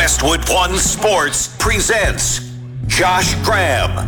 Westwood One Sports presents Josh Graham.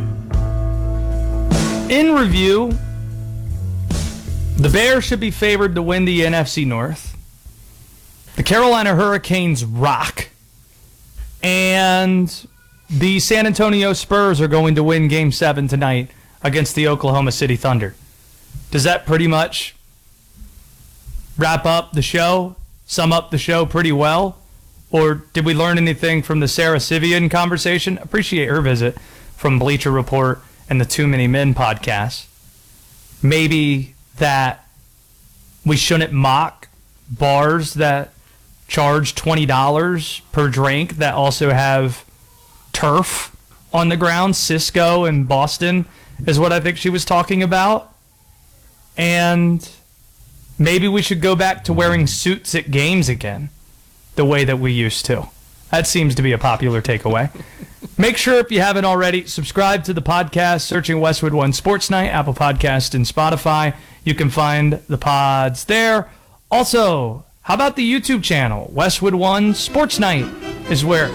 In review, the Bears should be favored to win the NFC North. The Carolina Hurricanes rock. And the San Antonio Spurs are going to win Game 7 tonight against the Oklahoma City Thunder. Does that pretty much wrap up the show, sum up the show pretty well? Or did we learn anything from the Sarah Sivian conversation? Appreciate her visit from Bleacher Report and the Too Many Men podcast. Maybe that we shouldn't mock bars that charge $20 per drink that also have turf on the ground. Cisco in Boston is what I think she was talking about. And maybe we should go back to wearing suits at games again, the way that we used to. That seems to be a popular takeaway. Make sure, if you haven't already, subscribe to the podcast, searching Westwood One Sports Night, Apple Podcast, and Spotify. You can find the pods there. Also, how about the YouTube channel? Westwood One Sports Night is where...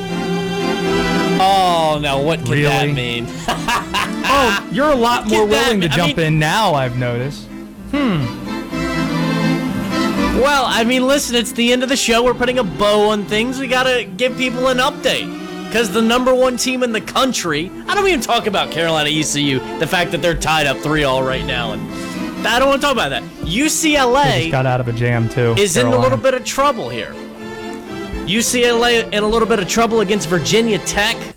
Oh, now what could that mean? Oh, you're a lot more willing to jump in now, I've noticed. Well, I mean, listen, it's the end of the show. We're putting a bow on things. We got to give people an update. Because the number one team in the country, I don't even talk about Carolina ECU, the fact that they're tied up 3-3 right now. And I don't want to talk about that. UCLA They just got out of a jam, too. is in a little bit of trouble here. UCLA in a little bit of trouble against Virginia Tech.